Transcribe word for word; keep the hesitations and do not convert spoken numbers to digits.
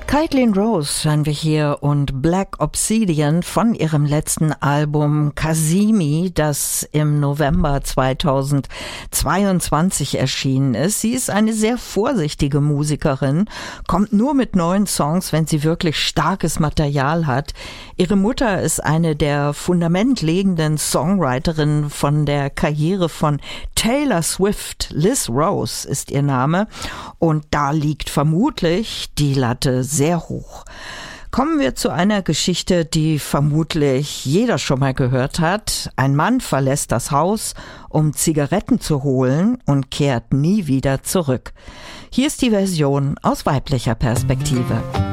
Caitlin Rose hören wir hier und Black Obsidian von ihrem letzten Album Kazemi, das im November zweitausendzweiundzwanzig erschienen ist. Sie ist eine sehr vorsichtige Musikerin, kommt nur mit neuen Songs, wenn sie wirklich starkes Material hat. Ihre Mutter ist eine der fundamentlegenden Songwriterinnen von der Karriere von Taylor Swift. Liz Rose ist ihr Name und da liegt vermutlich die Latte sehr hoch. Kommen wir zu einer Geschichte, die vermutlich jeder schon mal gehört hat. Ein Mann verlässt das Haus, um Zigaretten zu holen und kehrt nie wieder zurück. Hier ist die Version aus weiblicher Perspektive.